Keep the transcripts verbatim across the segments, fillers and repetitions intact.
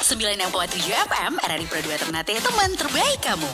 sembilan enam koma tujuh F M, R R I Pro dua Ternate, teman terbaik kamu.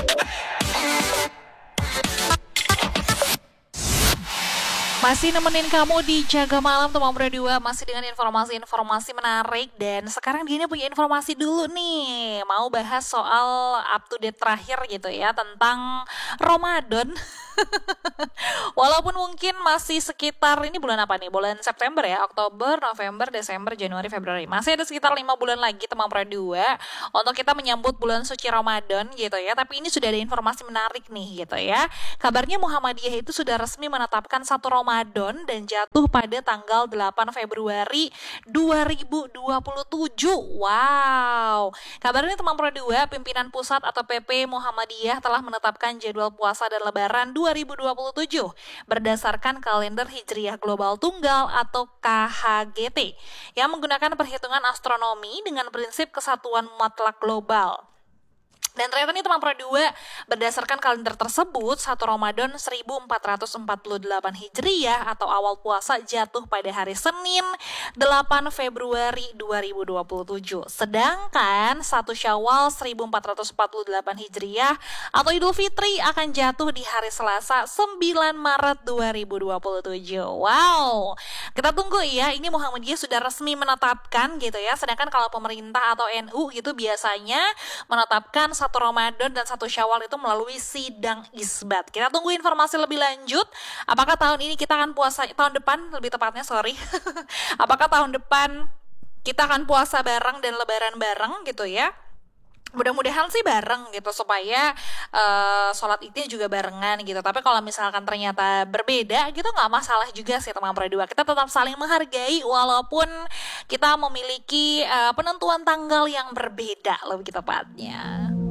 Masih nemenin kamu di Jaga Malam Teman Pro dua, masih dengan informasi-informasi menarik. Dan sekarang Dini punya informasi dulu nih, mau bahas soal up to date terakhir gitu ya, tentang Ramadan. Walaupun mungkin masih sekitar, ini bulan apa nih? Bulan September ya, Oktober, November, Desember, Januari, Februari. Masih ada sekitar lima bulan lagi Teman Pro dua untuk kita menyambut bulan suci Ramadan gitu ya. Tapi ini sudah ada informasi menarik nih gitu ya. Kabarnya Muhammadiyah itu sudah resmi menetapkan satu Ramadan dan jatuh pada tanggal delapan Februari dua ribu dua puluh tujuh. Wow. Kabarnya Teman Pro dua, pimpinan pusat atau P P Muhammadiyah telah menetapkan jadwal puasa dan lebaran dua ribu dua puluh tujuh berdasarkan kalender Hijriah Global Tunggal atau K H G T yang menggunakan perhitungan astronomi dengan prinsip kesatuan mutlak global. Dan ternyata nih Teman Pro dua, berdasarkan kalender tersebut, satu Ramadan seribu empat ratus empat puluh delapan Hijriah atau awal puasa jatuh pada hari Senin delapan Februari dua ribu dua puluh tujuh. Sedangkan satu Syawal seribu empat ratus empat puluh delapan Hijriah atau Idul Fitri akan jatuh di hari Selasa sembilan Maret dua ribu dua puluh tujuh. Wow, kita tunggu ya, ini Muhammadiyah sudah resmi menetapkan gitu ya. Sedangkan kalau pemerintah atau N U gitu biasanya menetapkan satu Ramadan dan satu Syawal itu melalui sidang isbat. Kita tunggu informasi lebih lanjut. Apakah tahun ini kita akan puasa, tahun depan lebih tepatnya, sorry. Apakah tahun depan kita akan puasa bareng dan lebaran bareng gitu ya. Mudah-mudahan sih bareng gitu supaya uh, sholat idnya juga barengan gitu. Tapi kalau misalkan ternyata berbeda gitu nggak masalah juga sih Teman Pro dua. Kita tetap saling menghargai walaupun kita memiliki uh, penentuan tanggal yang berbeda lebih tepatnya.